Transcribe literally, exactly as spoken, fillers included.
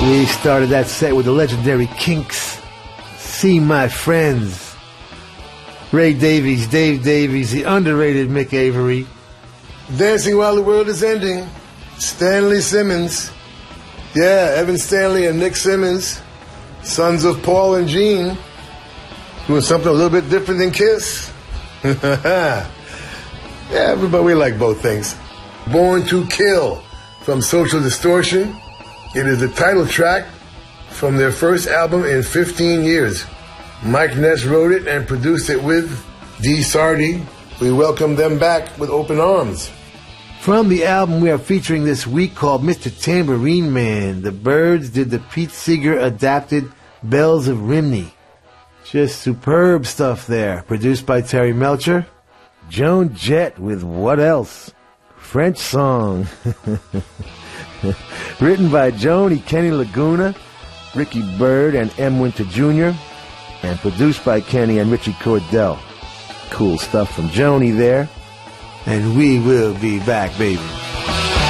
We started that set with the legendary Kinks, See My Friends. Ray Davies, Dave Davies, the underrated Mick Avery. Dancing While the World is Ending, Stanley Simmons. Yeah, Evan Stanley and Nick Simmons, sons of Paul and Gene, doing something a little bit different than Kiss. Yeah, everybody, we like both things. Born to Kill from Social Distortion. It is the title track from their first album in fifteen years. Mike Ness wrote it and produced it with Dee Sardy. We welcome them back with open arms. From the album we are featuring this week called Mister Tambourine Man, the Byrds did the Pete Seeger adapted Bells of Rhymney. Just superb stuff there. Produced by Terry Melcher. Joan Jett with What Else? French song. Written by Joni Kenny Laguna, Ricky Byrd, and M. Winter Junior And produced by Kenny and Richie Cordell. Cool stuff from Joni there. And we will be back, baby.